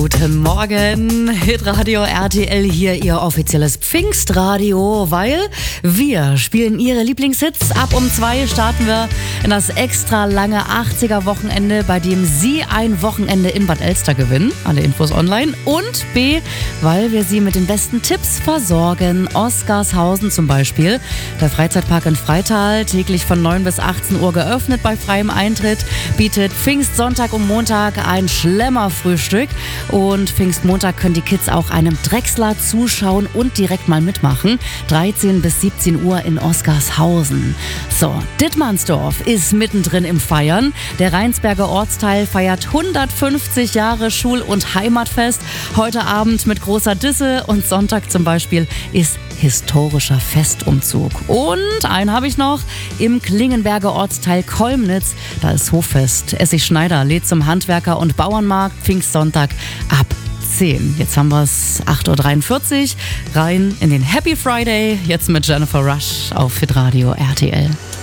Guten Morgen, Hitradio RTL hier, Ihr offizielles Pfingstradio, weil wir spielen Ihre Lieblingshits. Ab um 2 starten wir in das extra lange 80er-Wochenende, bei dem Sie ein Wochenende in Bad Elster gewinnen. Alle Infos online. Und B, weil wir Sie mit den besten Tipps versorgen. Oskarshausen zum Beispiel, der Freizeitpark in Freital, täglich von 9 bis 18 Uhr geöffnet bei freiem Eintritt, bietet Pfingstsonntag und Montag ein Schlemmerfrühstück. Und Pfingstmontag können die Kids auch einem Drechsler zuschauen und direkt mal mitmachen. 13 bis 17 Uhr in Oskarshausen. So, Dittmannsdorf ist mittendrin im Feiern. Der Rheinsberger Ortsteil feiert 150 Jahre Schul- und Heimatfest. Heute Abend mit großer Disse und Sonntag zum Beispiel ist historischer Festumzug. Und einen habe ich noch, im Klingenberger Ortsteil Kolmnitz. Da ist Hoffest. Essig Schneider lädt zum Handwerker- und Bauernmarkt Pfingstsonntag ab 10. Jetzt haben wir es 8.43 Uhr. Rein in den Happy Friday. Jetzt mit Jennifer Rush auf Hitradio RTL.